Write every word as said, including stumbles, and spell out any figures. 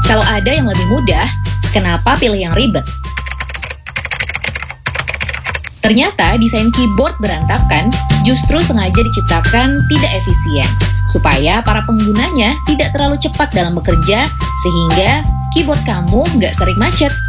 Kalau ada yang lebih mudah, kenapa pilih yang ribet? Ternyata desain keyboard berantakan justru sengaja diciptakan tidak efisien, supaya para penggunanya tidak terlalu cepat dalam bekerja, sehingga keyboard kamu nggak sering macet.